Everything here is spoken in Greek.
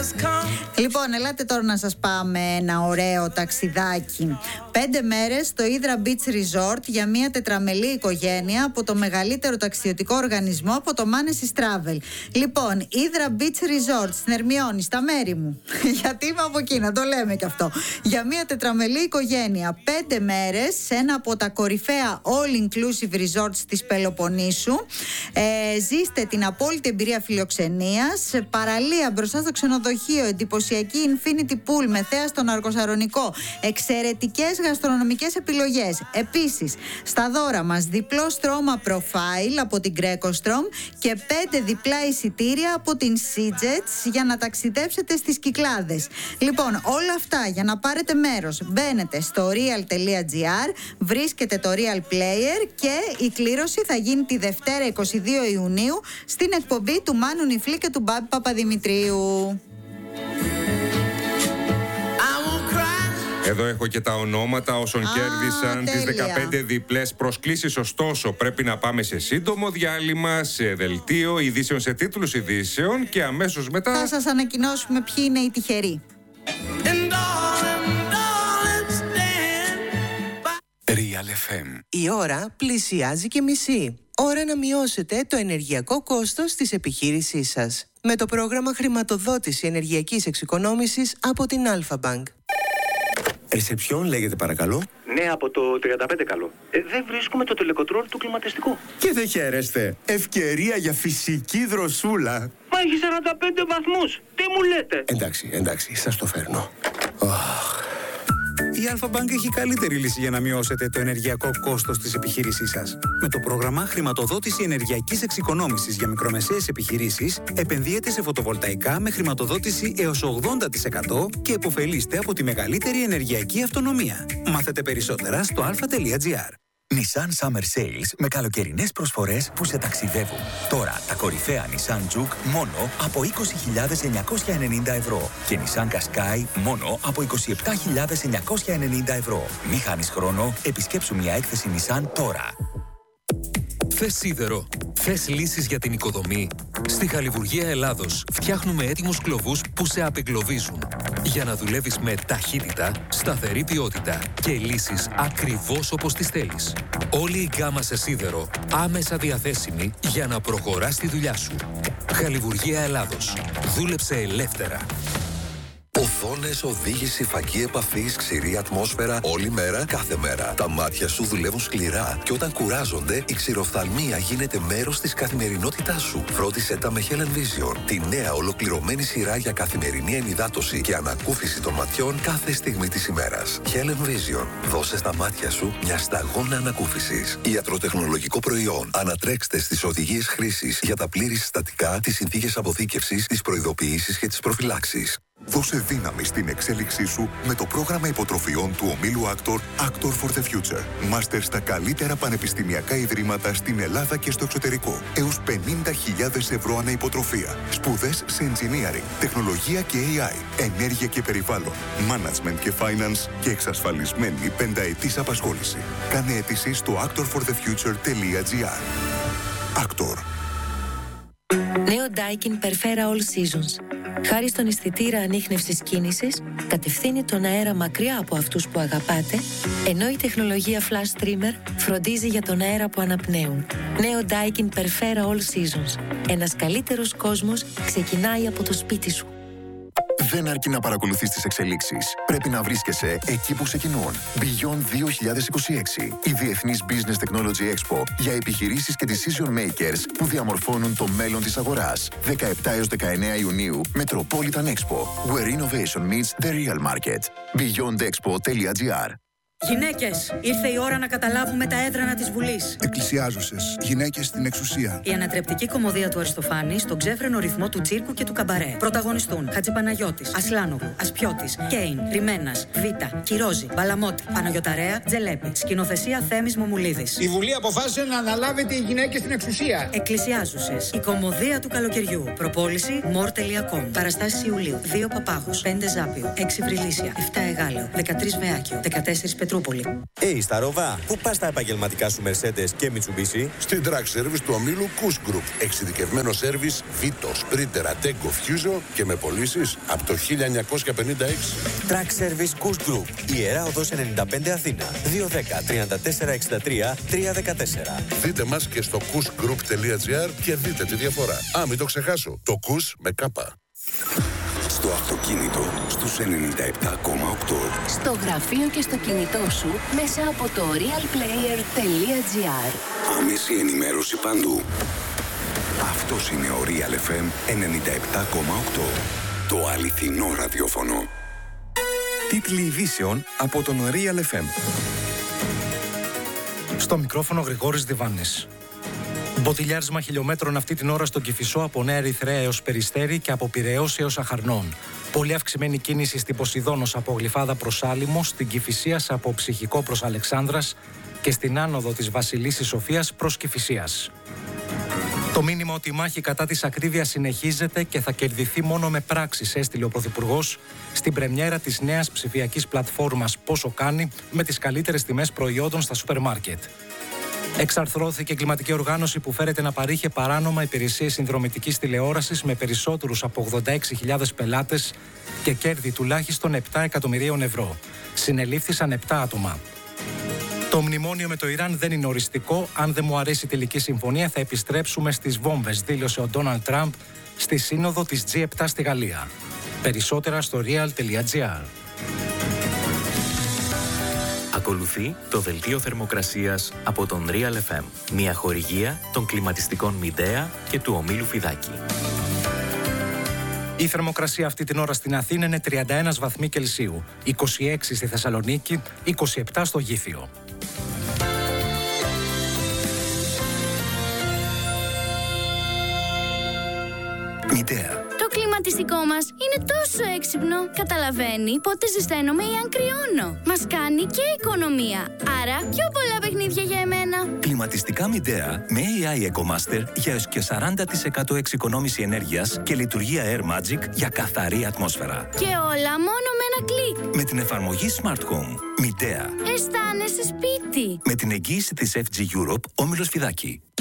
Λοιπόν, ελάτε τώρα να σας πάμε ένα ωραίο ταξιδάκι. 5 μέρες στο Hydra Beach Resort για μια τετραμελή οικογένεια από το μεγαλύτερο ταξιδιωτικό οργανισμό από το Manesis Travel. Λοιπόν, Hydra Beach Resort στην Ερμιώνη, στα μέρη μου. Γιατί είμαι από εκεί, να το λέμε και αυτό. Για μια τετραμελή οικογένεια, 5 μέρες σε ένα από τα κορυφαία all-inclusive resorts της Πελοποννήσου. Ζήστε την απόλυτη εμπειρία φιλοξενίας, παραλία μπροστά στο ξενοδοχείο, εντυπωσιακή infinity pool με θέα στον Αργοσαρονικό, εξαιρετικές γαστρονομικές επιλογές. Επίσης, στα δώρα μας διπλό στρώμα profile από την Greco-Strom και 5 διπλά εισιτήρια από την SeaJets για να ταξιδέψετε στις Κυκλάδες. Λοιπόν, όλα αυτά για να πάρετε μέρος, μπαίνετε στο real.gr, βρίσκετε το Real Player και η κλήρωση θα γίνει τη Δευτέρα 22 Ιουνίου στην εκπομπή του Μάνου Νιφλή και του Μπάμπη Παπαδημητρίου. Εδώ έχω και τα ονόματα όσων κέρδισαν τις 15 διπλές προσκλήσεις. Ωστόσο, πρέπει να πάμε σε σύντομο διάλειμμα, σε δελτίο ειδήσεων, σε τίτλους ειδήσεων και αμέσως μετά θα σας ανακοινώσουμε ποιοι είναι οι τυχεροί. Real FM. Η ώρα πλησιάζει και μισή. Ώρα να μειώσετε το ενεργειακό κόστος της επιχείρησής σας με το πρόγραμμα χρηματοδότηση ενεργειακής εξοικονόμησης από την Alpha Bank. Ρεσεψιόν λέγεται παρακαλώ. Ναι, από το 35 καλό. Δεν βρίσκουμε το τελεκοτρόλ του κλιματιστικού. Και δεν χαίρεστε. Ευκαιρία για φυσική δροσούλα. Μα έχει 45 βαθμούς. Τι μου λέτε? Εντάξει, σας το φέρνω. Η Alpha Bank έχει καλύτερη λύση για να μειώσετε το ενεργειακό κόστος της επιχείρησής σας. Με το πρόγραμμα χρηματοδότηση ενεργειακής εξοικονόμησης για μικρομεσαίες επιχειρήσεις, επενδύετε σε φωτοβολταϊκά με χρηματοδότηση έως 80% και επωφελείστε από τη μεγαλύτερη ενεργειακή αυτονομία. Μάθετε περισσότερα στο alpha.gr. Nissan Summer Sales με καλοκαιρινές προσφορές που σε ταξιδεύουν. Τώρα τα κορυφαία Nissan Juke μόνο από 20.990 ευρώ και Nissan Qashqai μόνο από 27.990 ευρώ. Μη χάνεις χρόνο, επισκέψου μια έκθεση Nissan τώρα. Θες σίδερο? Θες λύσεις για την οικοδομή? Στη Χαλιβουργία Ελλάδος φτιάχνουμε έτοιμους κλωβούς που σε απεγκλωβίζουν για να δουλεύεις με ταχύτητα, σταθερή ποιότητα και λύσεις ακριβώς όπως τις θέλεις. Όλη η γκάμα σε σίδερο άμεσα διαθέσιμη για να προχωράς τη δουλειά σου. Χαλιβουργία Ελλάδος. Δούλεψε ελεύθερα. Οθόνες, οδήγηση, φακή επαφής, ξηρή ατμόσφαιρα, όλη μέρα, κάθε μέρα. Τα μάτια σου δουλεύουν σκληρά και όταν κουράζονται, η ξηροφθαλμία γίνεται μέρος της καθημερινότητάς σου. Φρόντισε τα με Helen Vision, τη νέα ολοκληρωμένη σειρά για καθημερινή ενυδάτωση και ανακούφιση των ματιών κάθε στιγμή της ημέρας. Helen Vision, δώσε στα μάτια σου μια σταγόνα ανακούφισης. Ιατροτεχνολογικό προϊόν. Ανατρέξτε στις οδηγίες χρήσης για τα πλήρη συστατικά, τις συνθήκες αποθήκευσης, τις προειδοποιήσεις και τις προφυλάξεις. Δώσε δύναμη στην εξέλιξή σου με το πρόγραμμα υποτροφιών του ομίλου Actor for the Future. Μάστερ στα καλύτερα πανεπιστημιακά ιδρύματα στην Ελλάδα και στο εξωτερικό. Έως 50.000 ευρώ ανά υποτροφία. Σπουδές σε engineering, τεχνολογία και AI, ενέργεια και περιβάλλον, management και finance και εξασφαλισμένη πενταετής απασχόληση. Κάνε αίτηση στο actorforthefuture.gr. Actor. Νέο Daikin Perfera All Seasons. Χάρη στον αισθητήρα ανίχνευσης κίνησης, κατευθύνει τον αέρα μακριά από αυτούς που αγαπάτε, ενώ η τεχνολογία Flash Trimmer φροντίζει για τον αέρα που αναπνέουν. Νέο Daikin Perfera All Seasons. Ένας καλύτερος κόσμος ξεκινάει από το σπίτι σου. Δεν αρκεί να παρακολουθείς τις εξελίξεις. Πρέπει να βρίσκεσαι εκεί που ξεκινούν. Beyond 2026. Η Διεθνής Business Technology Expo για επιχειρήσεις και decision makers που διαμορφώνουν το μέλλον της αγοράς. 17 έως 19 Ιουνίου, Metropolitan Expo. Where innovation meets the real market. beyondexpo.gr. Γυναίκες, ήρθε η ώρα να καταλάβουμε τα έδρανα της Βουλής. Εκκλησιάζουσες, γυναίκες στην εξουσία. Η ανατρεπτική κομμωδία του Αριστοφάνη στον ξέφρενο ρυθμό του τσίρκου και του καμπαρέ. Πρωταγωνιστούν Χατζηπαναγιώτης, Ασλάνογλου, Ασπιώτης, Κέιν, Ριμένας, Βίτα, Κυρόζη, Μπαλαμότη, Παναγιωταρέα, Τζελέπη. Σκηνοθεσία Θέμης Μομουλίδης. Η Βουλή αποφάσισε να αναλάβετε οι γυναίκες στην εξουσία. Εκκλησιάζουσες, η κομμωδία του καλοκαιριού. Προπόληση more.com. Παραστάσεις Ιουλίου. 2 Παπάγους, 5 Ζάπιο, 6 Βρυλίσια, 7 Εγάλεο, 13 Βεάκιο, 14 Πετρούπολη. Πετρούπολη. Στα Ροβά, πού πας τα επαγγελματικά σου Mercedes και Mitsubishi? Στην Track Service του ομίλου Kuss Group. Εξειδικευμένο σέρβις Vito, Sprinter, Ateco, Fuso και με πωλήσεις από το 1956. Track Service Kuss Group. Ιερά Οδός 95 Αθήνα. 210-3463-314. Δείτε μας και στο kussgroup.gr και δείτε τη διαφορά. Μην το ξεχάσω. Το Kuss με κάπα. Στο αυτοκίνητο στους 97,8. Στο γραφείο και στο κινητό σου μέσα από το realplayer.gr. Άμεση ενημέρωση παντού. Αυτός είναι ο Real FM 97,8. Το αληθινό ραδιόφωνο. Τίτλοι ειδήσεων από τον Real FM. Στο μικρόφωνο Γρηγόρης Διβάνης. Μποτιλιάρισμα χιλιόμετρων αυτή την ώρα στον Κηφισό από Νέα Ερυθρέα έως Περιστέρι και από Πειραιώς έως Αχαρνών. Πολύ αυξημένη κίνηση στην Ποσειδώνος από Γλυφάδα προς Άλυμο, στην Κηφισίας από Ψυχικό προς Αλεξάνδρας και στην άνοδο της Βασιλίσσης Σοφίας προς Κηφισίας. Το μήνυμα ότι η μάχη κατά της ακρίβειας συνεχίζεται και θα κερδιθεί μόνο με πράξεις έστειλε ο Πρωθυπουργός στην πρεμιέρα της νέας ψηφιακής πλατφόρμας Πόσο Κάνει με τις καλύτερες τιμές προϊόντων στα σούπερ μάρκετ. Εξαρθρώθηκε κλιματική οργάνωση που φέρεται να παρήχε παράνομα υπηρεσίες συνδρομητικής τηλεόρασης με περισσότερους από 86.000 πελάτες και κέρδη τουλάχιστον 7 εκατομμυρίων ευρώ. Συνελήφθησαν 7 άτομα. Το μνημόνιο με το Ιράν δεν είναι οριστικό. Αν δεν μου αρέσει η τελική συμφωνία, θα επιστρέψουμε στις βόμβες, δήλωσε ο Ντόναλντ Τραμπ στη σύνοδο της G7 στη Γαλλία. Περισσότερα στο real.gr. Ακολουθεί το δελτίο θερμοκρασίας από τον Real FM. Μια χορηγία των κλιματιστικών Midea και του ομίλου Φιδάκη. Η θερμοκρασία αυτή την ώρα στην Αθήνα είναι 31 βαθμοί Κελσίου, 26 στη Θεσσαλονίκη, 27 στο Γήθιο. Midea. Το κλιματιστικό μας είναι τόσο έξυπνο. Καταλαβαίνει πότε ζεσταίνομαι ή αν κρυώνω. Μας κάνει και οικονομία. Άρα πιο πολλά παιχνίδια για εμένα. Κλιματιστικά Midea με AI EcoMaster για έως και 40% εξοικονόμηση ενέργειας και λειτουργία Air Magic για καθαρή ατμόσφαιρα. Και όλα μόνο με ένα κλικ. Με την εφαρμογή Smart Home. Midea. Αισθάνεσαι σπίτι. Με την εγγύηση της FG Europe, όμιλος Φιδάκη.